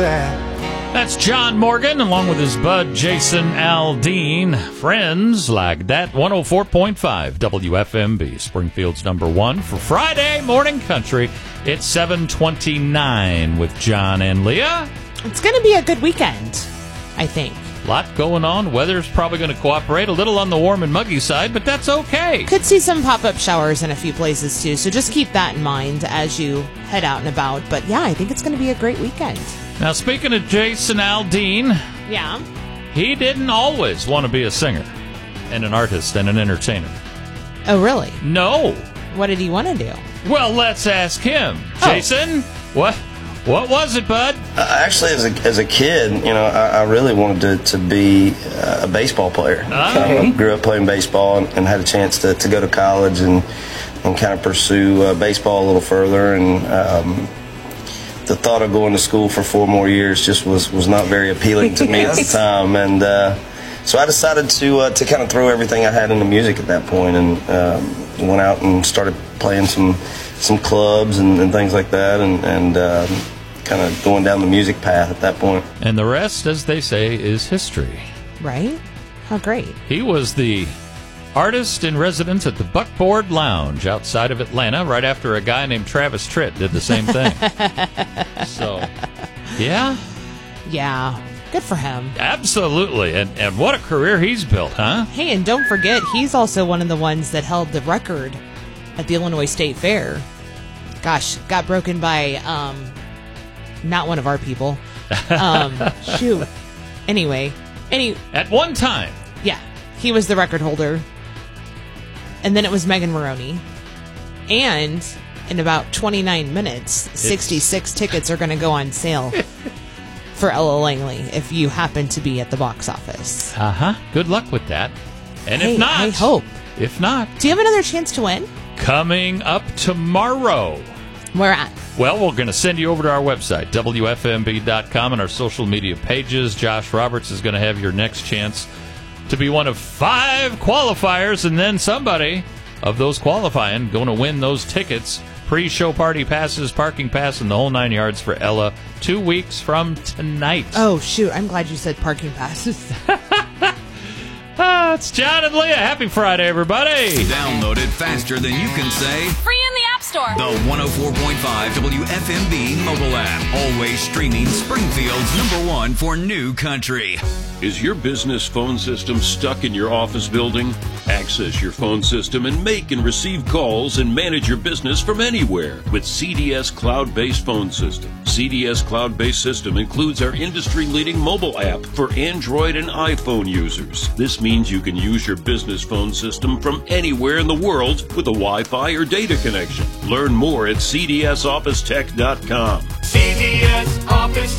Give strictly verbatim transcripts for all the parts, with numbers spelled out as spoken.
that. That's John Morgan, along with his bud Jason Aldean. Friends like that. one oh four point five W F M B, Springfield's number one for Friday Morning Country. It's seven twenty-nine with John and Leah. It's going to be a good weekend, I think. A lot going on. Weather's probably going to cooperate a little on the warm and muggy side, but that's okay. Could see some pop-up showers in a few places, too, so just keep that in mind as you head out and about. But, yeah, I think it's going to be a great weekend. Now, speaking of Jason Aldean, yeah, he didn't always want to be a singer and an artist and an entertainer. Oh, really? No. What did he want to do? Well, let's ask him. Oh. Jason, what what was it, bud? Uh, actually, as a, as a kid, you know, I, I really wanted to, to be uh, a baseball player. Okay. I grew up playing baseball and, and had a chance to, to go to college and, and kind of pursue uh, baseball a little further. And um, the thought of going to school for four more years just was, was not very appealing to me at the time. And uh, so I decided to uh, to kind of throw everything I had into music at that point, and um, went out and started playing some some clubs and, and things like that, and, and um, kind of going down the music path at that point. And the rest, as they say, is history. Right? How great. He was the artist in residence at the Buckboard Lounge outside of Atlanta right after a guy named Travis Tritt did the same thing. So, yeah. Yeah. Good for him. Absolutely. And and what a career he's built, huh? Hey, and don't forget, he's also one of the ones that held the record at the Illinois State Fair. Gosh, got broken by um, not one of our people. Um, shoot. Anyway. Any, At one time. yeah, he was the record holder. And then it was Megan Maroney. And in about twenty-nine minutes, it's... sixty-six tickets are going to go on sale for Ella Langley if you happen to be at the box office. Uh-huh. Good luck with that. And hey, if not... I hope. If not... Do you have another chance to win? Coming up tomorrow. Where at? Well, we're going to send you over to our website, W F M B dot com, and our social media pages. Josh Roberts is going to have your next chance to be one of five qualifiers, and then somebody of those qualifying going to win those tickets, pre-show party passes, parking pass, and the whole nine yards for Ella two weeks from tonight. Oh, shoot. I'm glad you said parking passes. Ah, it's John and Leah. Happy Friday, everybody. Download it faster than you can say. Free in the App Store. The one oh four point five W F M B mobile app. Always streaming Springfield's number one for new country. Is your business phone system stuck in your office building? Access your phone system and make and receive calls and manage your business from anywhere with C D S Cloud-Based Phone System. C D S Cloud-Based System includes our industry-leading mobile app for Android and iPhone users. This means you can use your business phone system from anywhere in the world with a Wi-Fi or data connection. Learn more at C D S office tech dot com. C D S Office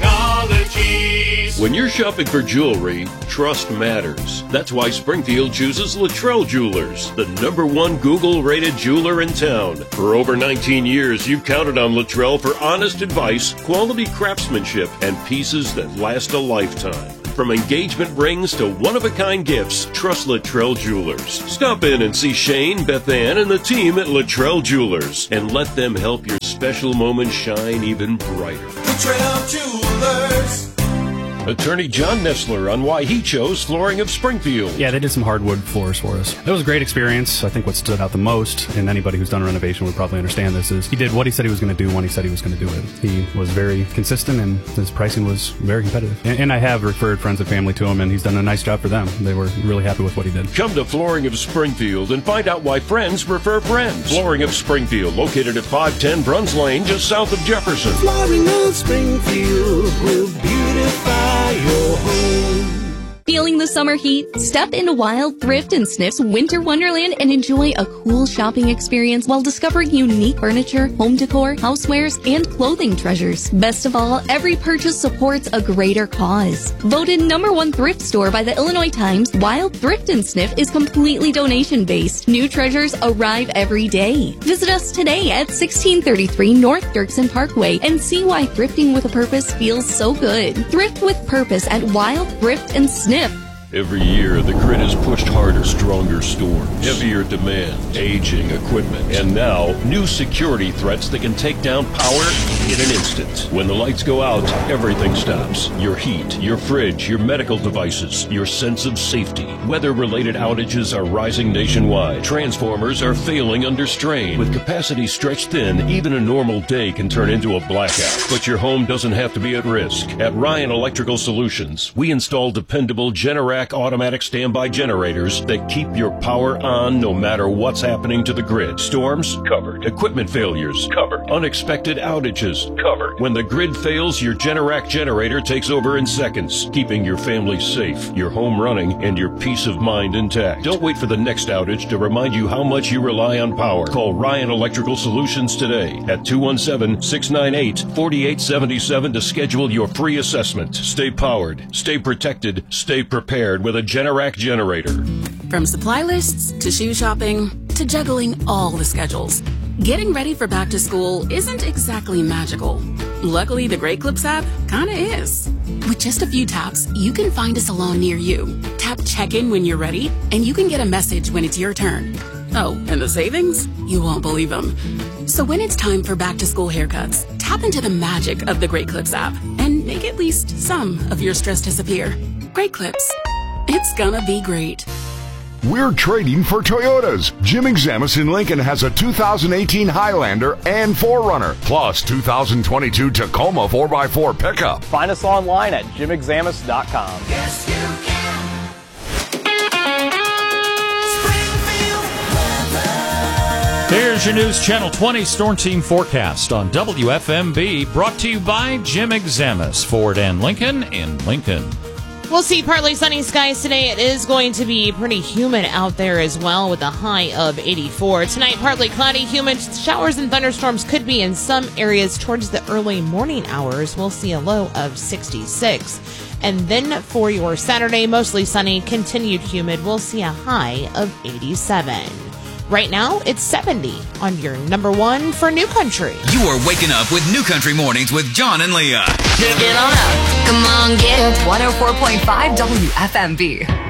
Technologies. When you're shopping for jewelry, trust matters. That's why Springfield chooses Luttrell Jewelers, the number one Google-rated jeweler in town. For over nineteen years, you've counted on Luttrell for honest advice, quality craftsmanship, and pieces that last a lifetime. From engagement rings to one-of-a-kind gifts, trust Luttrell Jewelers. Stop in and see Shane, Beth Ann, and the team at Luttrell Jewelers, and let them help your special moments shine even brighter. Luttrell Jewelers. Attorney John Nessler on why he chose Flooring of Springfield. Yeah, they did some hardwood floors for us. It was a great experience. I think what stood out the most, and anybody who's done a renovation would probably understand this, is he did what he said he was going to do when he said he was going to do it. He was very consistent, and his pricing was very competitive. And, and I have referred friends and family to him, and he's done a nice job for them. They were really happy with what he did. Come to Flooring of Springfield and find out why friends refer friends. Flooring of Springfield, located at five ten Bruns Lane, just south of Jefferson. Flooring of Springfield will beautify your home. Feeling the summer heat? Step into Wild Thrift and Sniff's Winter Wonderland and enjoy a cool shopping experience while discovering unique furniture, home decor, housewares, and clothing treasures. Best of all, every purchase supports a greater cause. Voted number one thrift store by the Illinois Times, Wild Thrift and Sniff is completely donation-based. New treasures arrive every day. Visit us today at sixteen thirty-three North Dirksen Parkway and see why thrifting with a purpose feels so good. Thrift with purpose at Wild Thrift and Sniff. Every year, the grid is pushed harder, stronger storms, heavier demand, aging equipment, and now new security threats that can take down power in an instant. When the lights go out, everything stops. Your heat, your fridge, your medical devices, your sense of safety. Weather-related outages are rising nationwide. Transformers are failing under strain. With capacity stretched thin, even a normal day can turn into a blackout. But your home doesn't have to be at risk. At Ryan Electrical Solutions, we install dependable Generac automatic standby generators that keep your power on no matter what's happening to the grid. Storms? Covered. Equipment failures? Covered. Unexpected outages? Covered. When the grid fails, your Generac generator takes over in seconds, keeping your family safe, your home running, and your peace of mind intact. Don't wait for the next outage to remind you how much you rely on power. Call Ryan Electrical Solutions today at two one seven, six nine eight, four eight seven seven to schedule your free assessment. Stay powered, stay protected, stay prepared with a Generac generator. From supply lists to shoe shopping to juggling all the schedules, getting ready for back to school isn't exactly magical. Luckily, the Great Clips app kinda is. With just a few taps, you can find a salon near you. Tap check-in when you're ready, and you can get a message when it's your turn. Oh, and the savings? You won't believe them. So when it's time for back-to-school haircuts, tap into the magic of the Great Clips app and make at least some of your stress disappear. Great Clips. It's gonna be great. We're trading for Toyotas. Jim Examus in Lincoln has a two thousand eighteen Highlander and four runner, plus two thousand twenty-two Tacoma four by four pickup. Find us online at jim examus dot com. Yes, you can. Here's your News Channel twenty Storm Team forecast on W F M B, brought to you by Jim Examus, Ford and Lincoln in Lincoln. We'll see partly sunny skies today. It is going to be pretty humid out there as well, with a high of eighty-four. Tonight, partly cloudy, humid. Showers and thunderstorms could be in some areas towards the early morning hours. We'll see a low of sixty-six. And then for your Saturday, mostly sunny, continued humid. We'll see a high of eighty-seven. Right now, it's seventy on your number one for New Country. You are waking up with New Country Mornings with John and Leah. Get on up. Come on, get it. one oh four point five W F M B.